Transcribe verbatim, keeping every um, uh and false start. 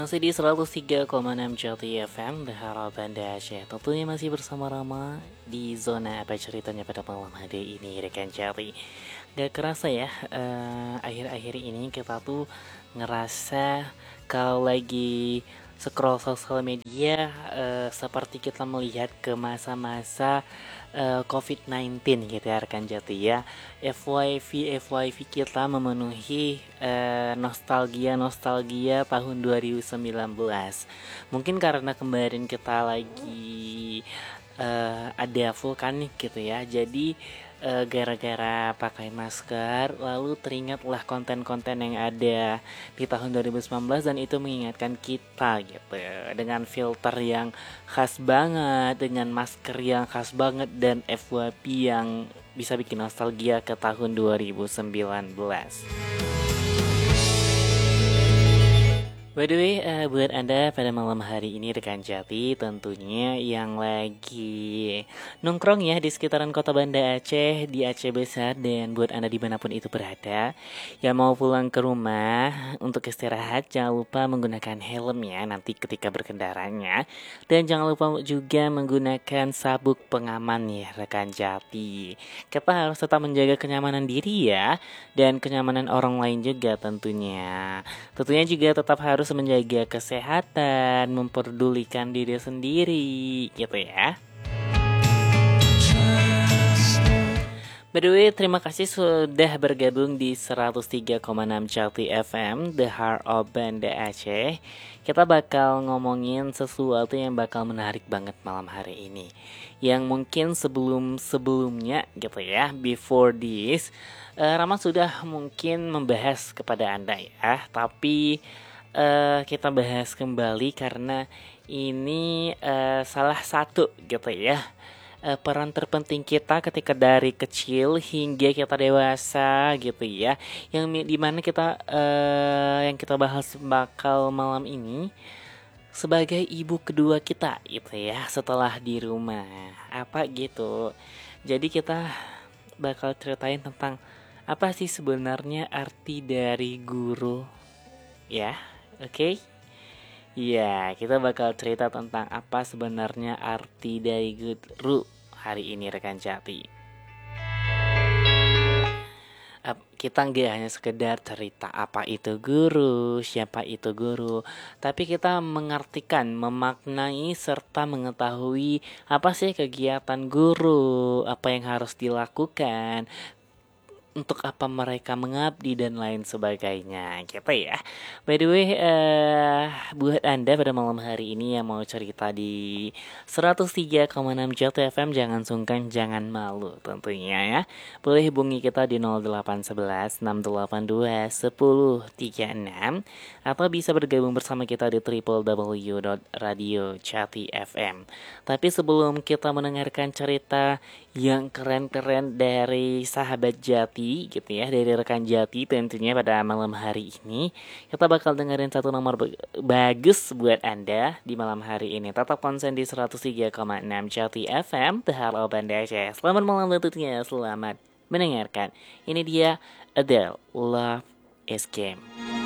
Masih di seratus tiga koma enam Jati F M, The Harapan Aceh. Tentunya masih bersama Rama di zona apa ceritanya pada malam hari ini, rekan Jati. Gak kerasa ya, eh, akhir-akhir ini kita tuh ngerasa kalau lagi scroll sosial media, eh, seperti kita melihat ke masa-masa eh, covid sembilan belas gitu ya rekan Jati ya. F Y P F Y P kita memenuhi eh, nostalgia-nostalgia tahun dua ribu sembilan belas. Mungkin karena kemarin kita lagi eh, ada vulkanik gitu ya. Jadi eh, gara-gara pakai masker, lalu teringatlah konten-konten yang ada di tahun dua ribu sembilan belas dan itu mengingatkan kita gitu dengan filter yang khas banget, dengan masker yang khas banget dan F Y P yang bisa bikin nostalgia ke tahun dua ribu sembilan belas. By the way, uh, buat Anda pada malam hari ini rekan Jati tentunya yang lagi nongkrong ya di sekitaran kota Banda Aceh, di Aceh Besar, dan buat Anda dimanapun itu berada yang mau pulang ke rumah untuk istirahat, jangan lupa menggunakan helm ya nanti ketika berkendaranya, dan jangan lupa juga menggunakan sabuk pengaman ya rekan Jati. Kita harus tetap menjaga kenyamanan diri ya, dan kenyamanan orang lain juga tentunya. Tentunya juga tetap harus menjaga kesehatan, memperdulikan diri sendiri, gitu ya. By the way, terima kasih sudah bergabung di seratus tiga koma enam Jati F M, The Heart of Banda Aceh. Kita bakal ngomongin sesuatu yang bakal menarik banget malam hari ini. Yang mungkin sebelum-sebelumnya gitu ya, before this, uh, Rama sudah mungkin membahas kepada Anda ya. Tapi uh, kita bahas kembali karena ini uh, salah satu gitu ya, Uh, peran terpenting kita ketika dari kecil hingga kita dewasa gitu ya, yang dimana kita uh, yang kita bahas bakal malam ini sebagai ibu kedua kita gitu ya setelah di rumah apa gitu. Jadi kita bakal ceritain tentang apa sih sebenarnya arti dari guru ya, oke okay? Ya, kita bakal cerita tentang apa sebenarnya arti dari guru hari ini rekan Jati. Kita nggak hanya sekedar cerita apa itu guru, siapa itu guru, tapi kita mengartikan, memaknai serta mengetahui apa sih kegiatan guru, apa yang harus dilakukan, untuk apa mereka mengabdi dan lain sebagainya gitu ya. By the way, uh, buat Anda pada malam hari ini yang mau cerita di seratus tiga koma enam Jati F M, jangan sungkan, jangan malu tentunya ya. Boleh hubungi kita di nol delapan satu satu enam delapan dua satu nol tiga enam atau bisa bergabung bersama kita di w w w dot radio jati f m. Tapi sebelum kita mendengarkan cerita yang keren-keren dari sahabat Jati gitu ya, dari rekan Jati tentunya pada malam hari ini, kita bakal dengerin satu nomor b- bagus buat Anda di malam hari ini. Tetap konsen di seratus tiga koma enam Jati F M, The Heart of Banda Aceh. Selamat malam tentunya, selamat mendengarkan. Ini dia Adele, Love is Game.